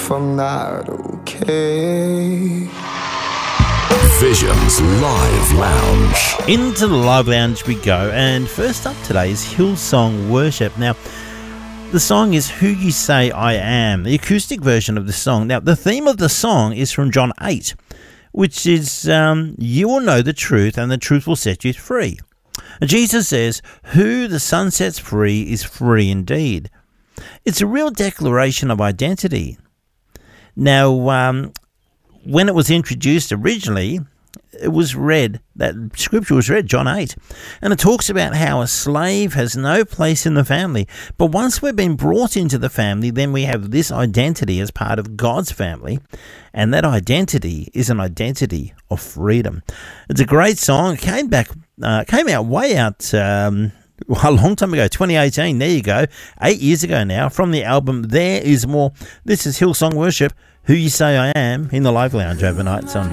if I'm not okay. Visions Live Lounge. Into the Live Lounge we go, and first up today is Hillsong Worship. Now, the song is Who You Say I Am, the acoustic version of the song. Now, the theme of the song is from John 8, which is, you will know the truth, and the truth will set you free. Jesus says, who the Son sets free is free indeed. It's a real declaration of identity. Now, when it was introduced originally, it was read, that scripture was read, John 8, and it talks about how a slave has no place in the family. But once we've been brought into the family, then we have this identity as part of God's family, and that identity is an identity of freedom. It's a great song. It came out way out a long time ago, 2018. There you go, 8 years ago now, from the album There Is More. This is Hillsong Worship, Who You Say I Am, in the Live Lounge overnight.